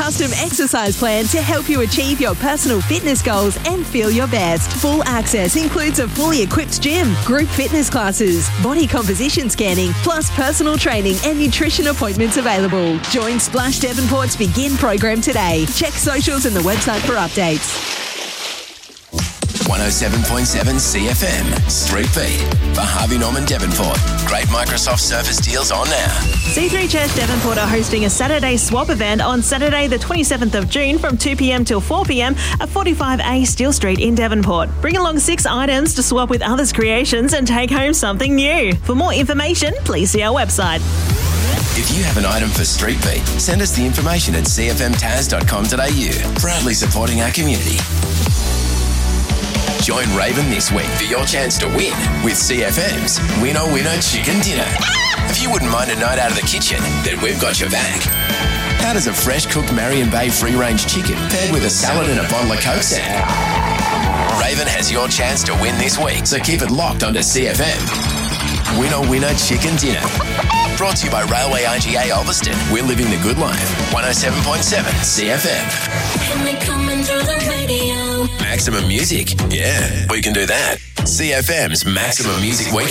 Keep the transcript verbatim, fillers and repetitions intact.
custom exercise plan to help you achieve your personal fitness goals and feel your best. Full access includes a fully equipped gym, group fitness classes, body composition scanning, plus personal training and nutrition appointments available. Join Splash Devonport's Begin program today. Check socials and the website for updates. one oh seven point seven C F M, Street Beat for Harvey Norman Devonport. Great Microsoft Surface deals on now. C three Church Devonport are hosting a Saturday swap event on Saturday the twenty-seventh of June from two p.m. till four p.m. at forty-five A Steel Street in Devonport. Bring along six items to swap with others' creations and take home something new. For more information, please see our website. If you have an item for Street Beat, send us the information at c f m taz dot com dot a u. Proudly supporting our community. Join Raven this week for your chance to win with C F M's Winner Winner Chicken Dinner. If you wouldn't mind a night out of the kitchen, then we've got your back. How does a fresh cooked Marion Bay free-range chicken paired with a salad and a bottle of Coke sound? Raven has your chance to win this week, so keep it locked onto C F M. Winner Winner Chicken Dinner. Brought to you by Railway I G A Ulverston. We're living the good life. one oh seven point seven C F M. And we're coming through the radio. Maximum Music. Yeah, we can do that. C F M's Maximum Music Weekend.